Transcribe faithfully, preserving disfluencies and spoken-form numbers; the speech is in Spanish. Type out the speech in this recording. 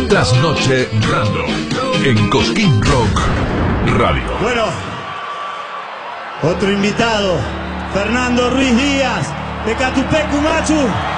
Trasnoche Random en Cosquín Rock Radio. Bueno, otro invitado, Fernando Ruiz Díaz, de Catupecu Machu.